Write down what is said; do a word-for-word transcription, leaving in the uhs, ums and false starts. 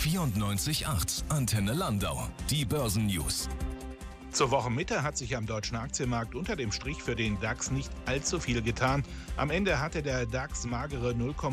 vierundneunzig Komma acht Antenne Landau. Die Börsennews. Zur Wochenmitte hat sich am deutschen Aktienmarkt unter dem Strich für den DAX nicht allzu viel getan. Am Ende hatte der DAX magere null Komma